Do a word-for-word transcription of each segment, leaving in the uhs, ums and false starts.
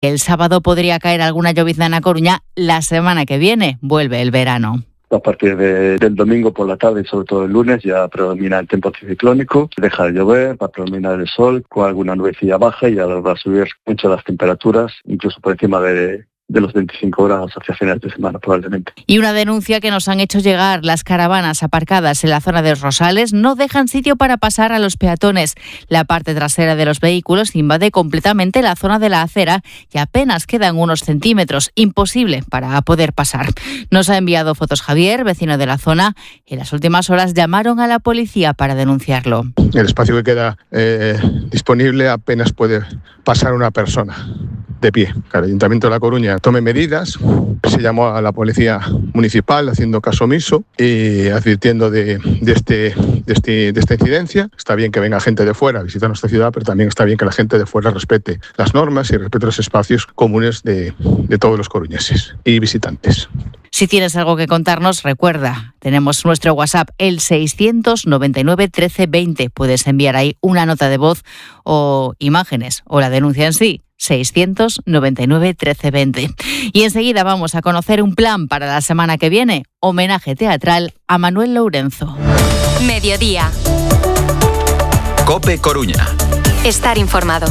El sábado podría caer alguna llovizna en A Coruña. La semana que viene vuelve el verano. A partir de, del domingo por la tarde y sobre todo el lunes ya predomina el tiempo anticiclónico, deja de llover, va a predominar el sol con alguna nubecilla baja y ya va a subir mucho las temperaturas, incluso por encima de... de los veinticinco grados hacia finales de semana probablemente. Y una denuncia que nos han hecho llegar: las caravanas aparcadas en la zona de Rosales no dejan sitio para pasar a los peatones. La parte trasera de los vehículos invade completamente la zona de la acera y apenas quedan unos centímetros, imposible para poder pasar. Nos ha enviado fotos Javier, vecino de la zona. En las últimas horas llamaron a la policía para denunciarlo. El espacio que queda eh, disponible apenas puede pasar una persona de pie. El Ayuntamiento de La Coruña tome medidas. Se llamó a la policía municipal haciendo caso omiso y advirtiendo de, de, este, de, este, de esta incidencia. Está bien que venga gente de fuera a visitar nuestra ciudad, pero también está bien que la gente de fuera respete las normas y respete los espacios comunes de, de todos los coruñeses y visitantes. Si tienes algo que contarnos, recuerda, tenemos nuestro WhatsApp, el seiscientos noventa y nueve trece veinte. Puedes enviar ahí una nota de voz o imágenes o la denuncia en sí. seiscientos noventa y nueve trece veinte. Y enseguida vamos a conocer un plan para la semana que viene. Homenaje teatral a Manuel Lourenzo. Mediodía. COPE Coruña. Estar informado.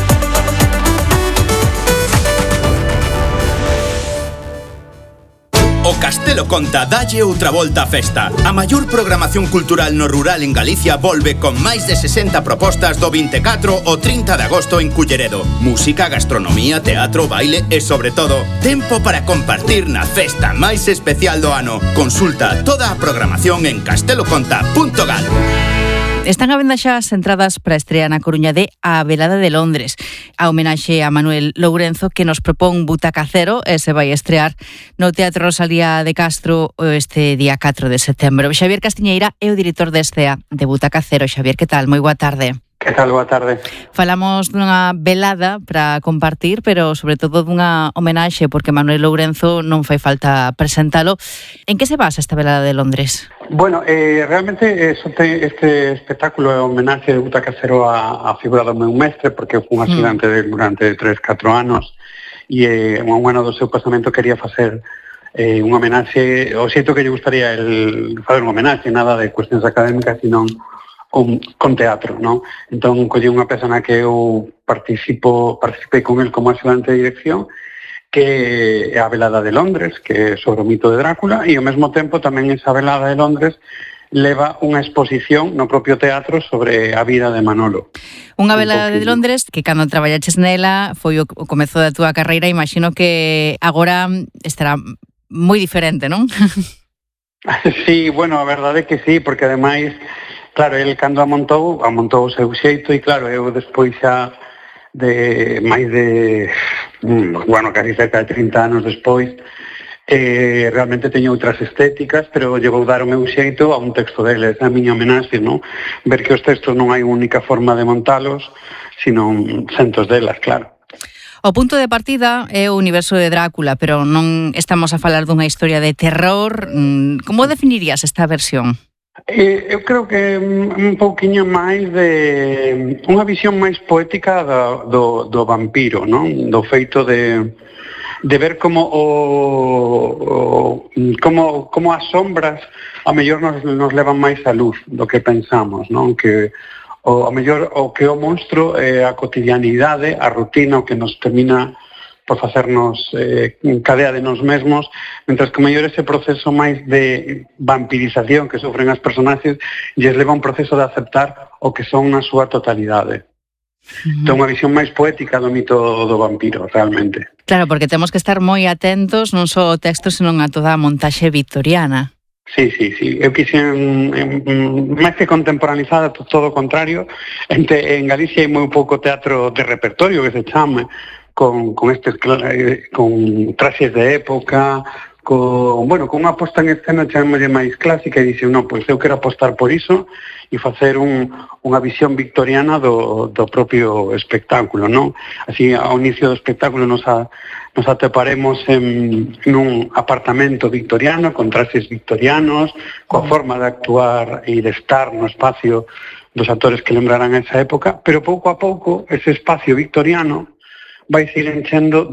O Castelo Conta dalle outra volta á festa. A maior programación cultural no rural en Galicia volve con máis de sesenta propostas do vinte e catro ao trinta de agosto en Culleredo. Música, gastronomía, teatro, baile e, sobre todo, tempo para compartir na festa máis especial do ano. Consulta toda a programación en casteloconta punto gal. Están a venda xa as entradas para a estrea na Coruña de A Velada de Londres, a homenaxe a Manuel Lourenzo, que nos propón Butaca Cero e se vai estrear no Teatro Rosalía de Castro este día catro de setembro. Xavier Castiñeira é o director de estrea de Butaca Cero. Xavier, que tal? Moi boa tarde. Que tal? Boa tarde. Falamos dunha velada para compartir, pero sobre todo dunha homenaxe, porque Manuel Lourenzo non fai falta presentalo. En que se basa esta velada de Londres? Bueno, eh, realmente este, este espectáculo é homenaxe de Butaca Cero a, a figura do meu mestre, porque foi un axudante mm. durante tres, catro anos, e eh, un ano do seu pasamento quería facer eh, un homenaxe, o xeito que lle gustaría el fazer un homenaxe, nada de cuestións académicas, sino con, con teatro, ¿no? Entón, collí unha peza na que eu participo, participei con el como axudante de dirección, que é a Velada de Londres, que é sobre o mito de Drácula, e ao mesmo tempo tamén esa Velada de Londres leva unha exposición no propio teatro sobre a vida de Manolo. Unha Velada de Londres que cando traballaches nela foi o comezo da túa carreira, imagino que agora estará moi diferente, non? Sí, bueno, a verdade é que sí, porque ademais, claro, el cando a montou, a montou o seu xeito, e claro, eu despois xa de máis de, bueno, casi cerca de trinta anos despois, eh, realmente teño outras estéticas, pero lle vou dar o meu xeito a un texto deles, a miña homenaxe, non? Ver que os textos non hai única forma de montalos, sino centos delas, claro. O punto de partida é o universo de Drácula, pero non estamos a falar dunha historia de terror. Como definirías esta versión? Eh, eu creo que un pouquiño máis de unha visión máis poética do, do, do vampiro, non? Do feito de, de ver como o, o como, como as sombras a mellor nos, nos levan máis a luz do que pensamos, non? Que o, a mellor o que o monstro é a cotidianidade, a rutina, o que nos termina por facernos eh, cadea de nos mesmos, mentras que mellor ese proceso máis de vampirización que sofren as personaxes lles leva un proceso de aceptar o que son na súa totalidade. Uh-huh. Ten unha visión máis poética do mito do vampiro, realmente. Claro, porque temos que estar moi atentos non só ao texto, senón a toda a montaxe victoriana. Sí, sí, sí. Eu quixen, máis que contemporanizada, todo o contrario. En, te, en Galicia hai moi pouco teatro de repertorio, que se chama, con, con estes con traxes de época, con, bueno, con unha posta en escena chamémoslle máis clásica, e dixen, non, pois eu quero apostar por iso e facer un, unha visión victoriana do, do propio espectáculo, non? Así, ao inicio do espectáculo nos, a, nos ateparemos en nun apartamento victoriano, con traxes victorianos, coa forma de actuar e de estar no espacio dos actores que lembrarán esa época, pero pouco a pouco ese espacio victoriano vai se ir enchendo